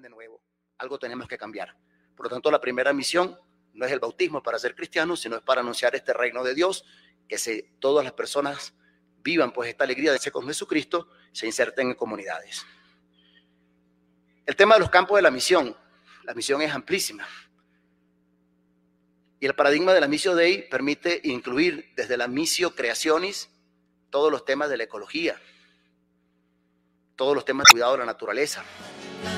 de nuevo. Algo tenemos que cambiar. Por lo tanto, la primera misión no es el bautismo para ser cristianos, sino es para anunciar este reino de Dios, que todas las personas vivan pues esta alegría de ser con Jesucristo, se inserten en comunidades. El tema de los campos de la misión es amplísima. Y el paradigma de la Missio Dei permite incluir desde la Missio Creationis todos los temas de la ecología, todos los temas de cuidado de la naturaleza,